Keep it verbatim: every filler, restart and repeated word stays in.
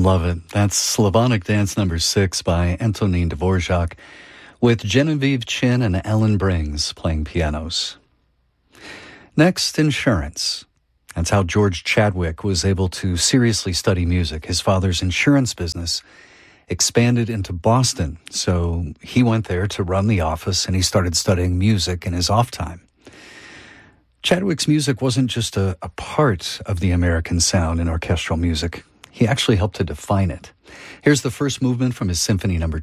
Love it. That's Slavonic Dance number six by Antonin Dvorak with Genevieve Chin and Ellen Brings playing pianos. Next, insurance. That's how George Chadwick was able to seriously study music. His father's insurance business expanded into Boston, so he went there to run the office and he started studying music in his off time. Chadwick's music wasn't just a, a part of the American sound in orchestral music. He actually helped to define it. Here's the first movement from his Symphony Number